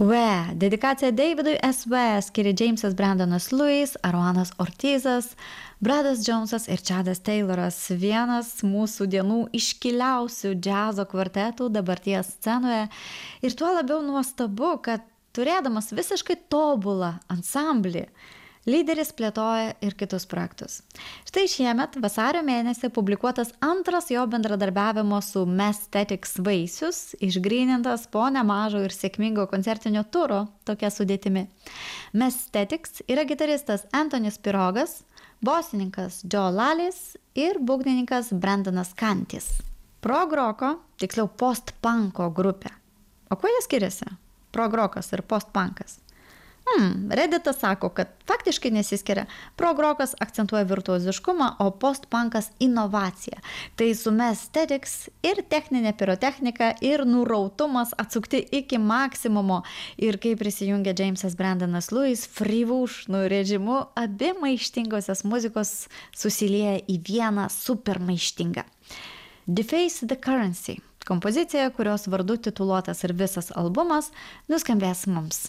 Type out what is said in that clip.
Dedikacija Davidui S.V. skiria Jamesas Brandonas Lewis, Aronas Ortizas, Bradas Jonesas ir Chadas Tayloras, vienas mūsų dienų iškiliausių džiazo kvartetų dabarties scenoje. Ir tuo labiau nuostabu, kad turėdamas visiškai tobulą ansamblį, lyderis plėtoja ir kitus projektus. Štai šiemet vasario mėnesį publikuotas antras jo bendradarbiavimo su Messthetics vaisius, išgrynintas po nemažo ir sėkmingo koncertinio turo tokia sudėtimi. Messthetics yra gitaristas Antonis Pirogas, bosininkas Joe Lalis ir būgnininkas Brandonas Kantis. Prog-roko, tiksliau post-punko grupė. O kuo jie skiriasi? Prog-rokas ir post-punkas. Redditas sako, kad faktiškai nesiskiria. Prog-rokas akcentuoja virtuoziškumą, o post-punkas inovaciją. Tai su Messthetics ir techninė pirotechnika, ir nurautumas atsukti iki maksimumo. Ir kai prisijungia Jamesas Brandonas Lewis, freewoosh režimu, abi maištingosios muzikos susilieja į vieną super maištingą. Deface the Currency. Kompozicija, kurios vardu tituluotas ir visas albumas, nuskambės mums.